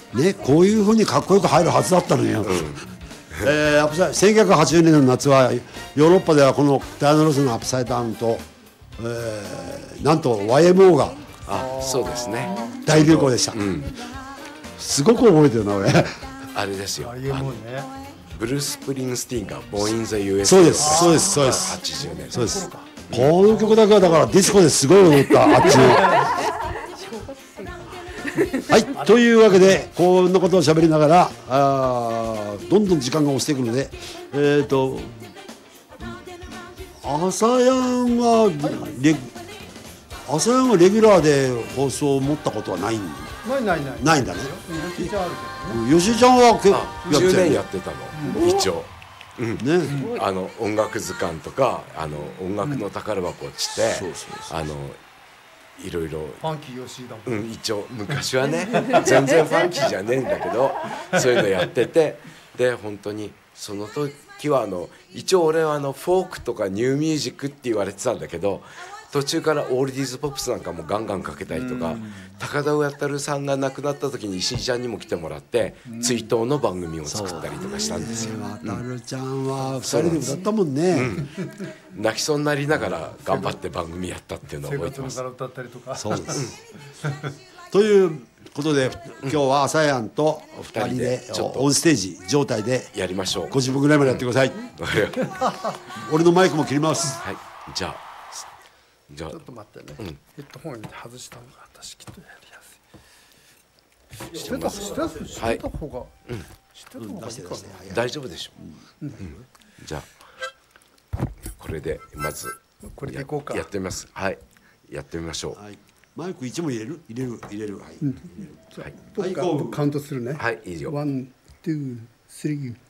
ね、こういうふうにかっこよく入るはずだったのよ、1980年の夏はヨーロッパではこのダイアナ・ロスのアップサイドダウンと、なんと YMO がそうですね、 大流行でした、すごく覚えてるな俺あれですよ、 ね、 ブルース・スプリングスティーンがボーイン・ザ・ USA そうですそうですそうです 80年そうです。この曲だけはだからディスコですごい踊ったあっちのはい、というわけでこんなことを喋りながらどんどん時間が押していくので朝やんはレギュラーで放送を持ったことはないんないんだね。吉井ちゃんは 10年やってたの、一応、 ね、 音楽図鑑とか音楽の宝箱をして、いろいろファンキー吉井だもん、 一応昔はね全然ファンキーじゃねえんだけどそういうのやってて、で本当にその時は一応俺はフォークとかニューミュージックって言われてたんだけど、途中からオールディーズポップスなんかもガンガンかけたりとか、高田渉さんが亡くなった時に石井ちゃんにも来てもらって追悼の番組を作ったりとかしたんですよ。 渉ちゃんは2人で歌ったもんね、 泣きそうになりながら頑張って番組やったっていうのを覚えてます。 生活のから歌ったりとか、 そうですということで今日は朝やんと2人でオンステージ状態でやりましょう。 5時分ぐらいまでやってください俺のマイクも切ります。 はい、じゃあちょっと待ってね、ヘッドホンに外したのが私きっとやりやすい。してた方がいいかな。 大丈夫でしょう、じゃあこれでまずこれでいこうか、 やってみます。はい、やってみましょう。 はい、マイク1も入れるはい、 カウントするね。 はい、いいよ。 1、2、3